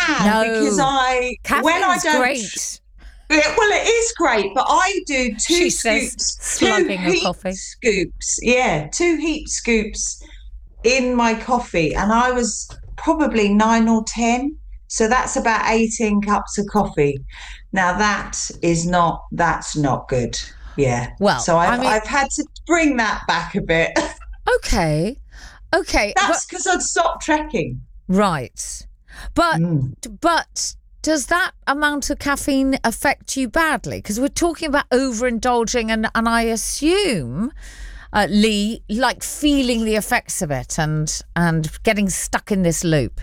can, because when I don't, great. Well, it is great, but I do She says, slugging her coffee. scoops. Yeah, 2 heat scoops in my coffee, and I was probably 9 or 10. So that's about 18 cups of coffee. Now that's not good. Yeah. Well, So I've had to bring that back a bit. Okay. That's because I'd stopped trekking. Right. But does that amount of caffeine affect you badly? Because we're talking about overindulging, and I assume, Lee, like feeling the effects of it and getting stuck in this loop.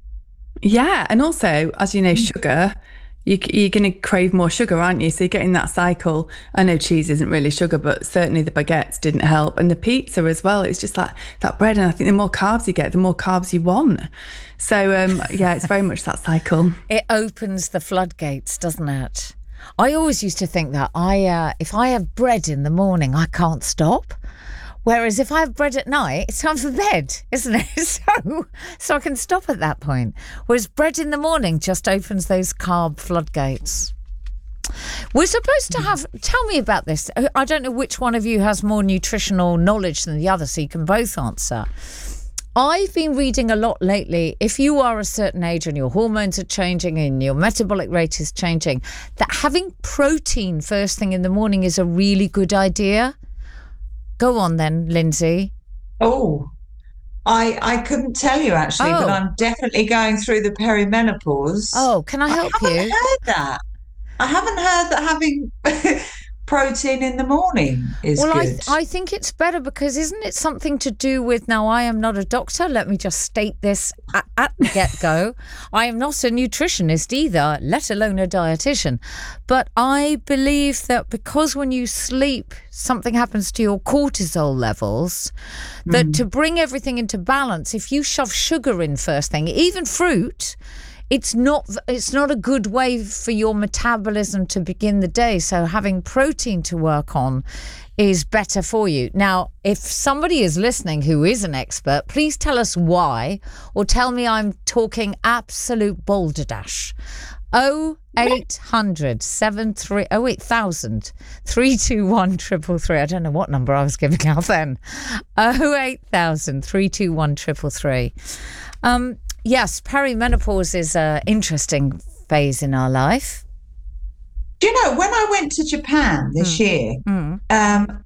Yeah, and also, as you know, sugar, you're going to crave more sugar, aren't you? So you're getting that cycle. I know cheese isn't really sugar, but certainly the baguettes didn't help. And the pizza as well. It's just like that bread. And I think the more carbs you get, the more carbs you want. So, yeah, it's very much that cycle. It opens the floodgates, doesn't it? I always used to think that if I have bread in the morning, I can't stop. Whereas if I have bread at night, it's time for bed, isn't it? So I can stop at that point. Whereas bread in the morning just opens those carb floodgates. We're supposed to have... Tell me about this. I don't know which one of you has more nutritional knowledge than the other, so you can both answer. I've been reading a lot lately. If you are a certain age and your hormones are changing and your metabolic rate is changing, that having protein first thing in the morning is a really good idea. Go on then, Lindsay. Oh, I couldn't tell you actually, but I'm definitely going through the perimenopause. Oh, can I help you? I haven't heard that. I haven't heard that having protein in the morning is good. I think it's better because isn't it something to do with, now I am not a doctor, let me just state this at the get-go. I am not a nutritionist either, let alone a dietitian. But I believe that because when you sleep, something happens to your cortisol levels, that to bring everything into balance, if you shove sugar in first thing, even fruit, it's not a good way for your metabolism to begin the day. So having protein to work on is better for you. Now, if somebody is listening who is an expert, please tell us why, or tell me I'm talking absolute balderdash. 0800 321 333. I don't know what number I was giving out then. 0800 321 333. Yes, perimenopause is an interesting phase in our life. Do you know, when I went to Japan this year, one of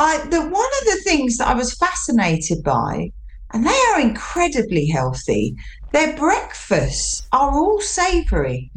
the things that I was fascinated by, and they are incredibly healthy, their breakfasts are all savoury.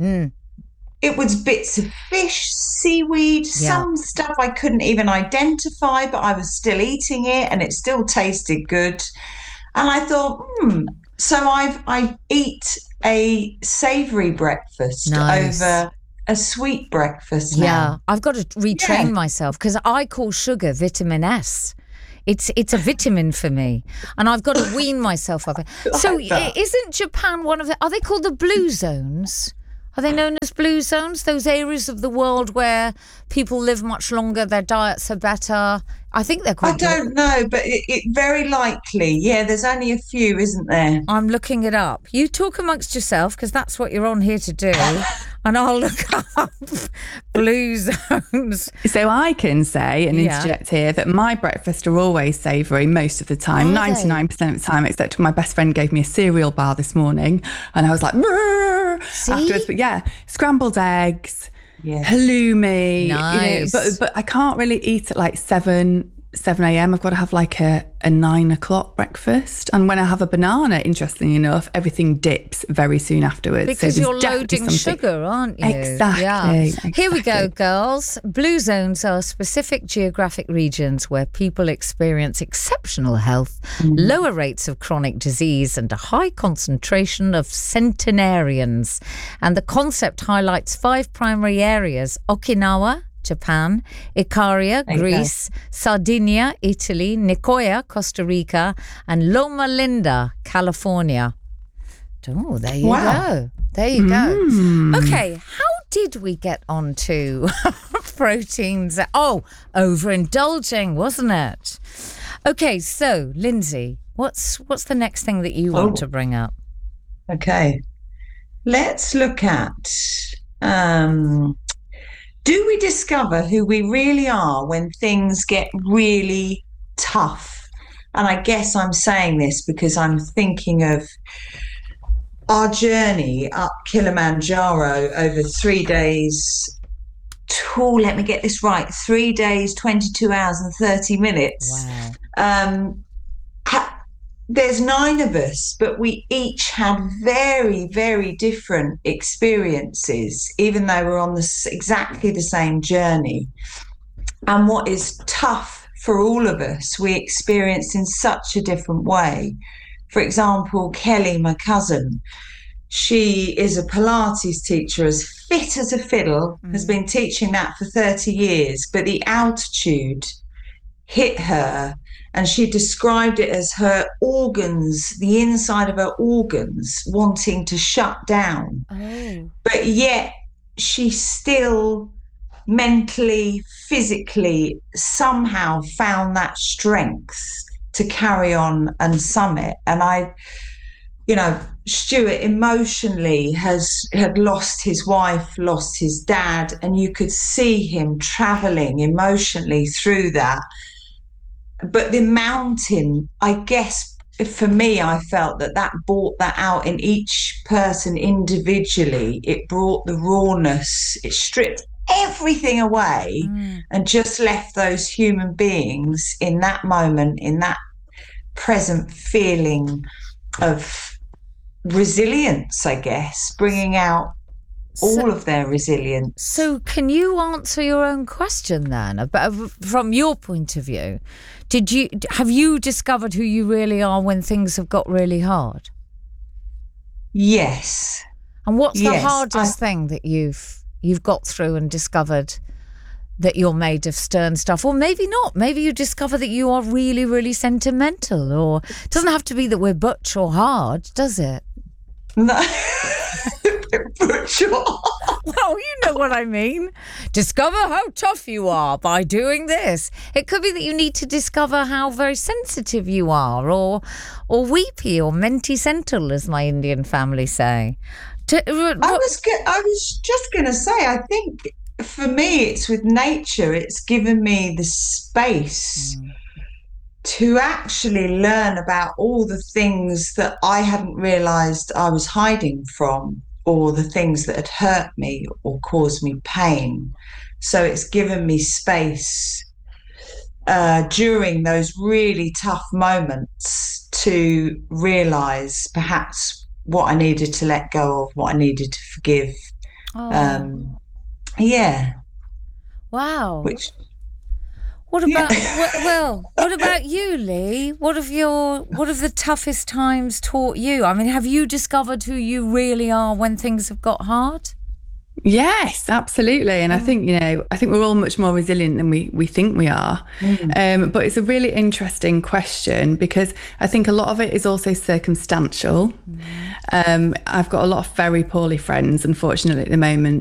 It was bits of fish, seaweed, some stuff I couldn't even identify, but I was still eating it and it still tasted good. And I thought, so I eat a savoury breakfast over a sweet breakfast now. Yeah, I've got to retrain myself because I call sugar vitamin S. It's a vitamin for me, and I've got to wean myself of it. So isn't Japan one of the... Are they called the blue zones? Are they known as blue zones? Those areas of the world where people live much longer, their diets are better. I think they're called... I don't know, but it very likely. Yeah, there's only a few, isn't there? I'm looking it up. You talk amongst yourself because that's what you're on here to do. And I'll look up blue zones. So I can say and interject here that my breakfasts are always savoury most of the time, 99% of the time, except when my best friend gave me a cereal bar this morning and I was like, afterwards. But yeah, scrambled eggs, halloumi, nice. But I can't really eat at like 7 a.m. I've got to have like a 9 o'clock breakfast. And when I have a banana, interestingly enough, everything dips very soon afterwards. Because you're loading sugar, aren't you? Exactly. Here we go, girls. Blue zones are specific geographic regions where people experience exceptional health, lower rates of chronic disease, and a high concentration of centenarians. And the concept highlights 5 primary areas: Okinawa, Japan, Ikaria, Greece, Sardinia, Italy, Nicoya, Costa Rica, and Loma Linda, California. Oh, there you go. There you go. Okay, how did we get onto proteins? Oh, overindulging, wasn't it? Okay, so Lindsay, what's the next thing that you want to bring up? Okay. let's look at, do we discover who we really are when things get really tough? And I guess I'm saying this because I'm thinking of our journey up Kilimanjaro over 3 days. Let me get this right. 3 days, 22 hours and 30 minutes. Wow. There's 9 of us, but we each had very, very different experiences, even though we're on exactly the same journey. And what is tough for all of us, we experienced in such a different way. For example, Kelly, my cousin, she is a Pilates teacher, as fit as a fiddle, has been teaching that for 30 years, but the altitude hit her and she described it as her organs, the inside of her organs wanting to shut down. Oh. But yet she still mentally, physically, somehow found that strength to carry on and summit. And Stuart emotionally had lost his wife, lost his dad, and you could see him traveling emotionally through that. But the mountain, I guess, for me, I felt that brought that out in each person individually. It brought the rawness, it stripped everything away and just left those human beings in that moment, in that present feeling of resilience, I guess, bringing out all of their resilience. So can you answer your own question then, from your point of view? Have you discovered who you really are when things have got really hard? Yes. And what's the hardest thing that you've got through and discovered that you're made of stern stuff? Or maybe not. Maybe you discover that you are really, really sentimental. Or it doesn't have to be that we're butch or hard, does it? No. Butch or hard. Well, you know what I mean. Discover how tough you are by doing this. It could be that you need to discover how very sensitive you are, or weepy, or menti-sental, as my Indian family say. I was just going to say, I think for me, it's with nature. It's given me the space to actually learn about all the things that I hadn't realised I was hiding from, or the things that had hurt me or caused me pain. So it's given me space during those really tough moments to realise perhaps what I needed to let go of, what I needed to forgive. Wow. What about what about you, Lee? What have the toughest times taught you? I mean, have you discovered who you really are when things have got hard? Yes, absolutely. And I think we're all much more resilient than we think we are. But it's a really interesting question because I think a lot of it is also circumstantial. I've got a lot of very poorly friends, unfortunately, at the moment,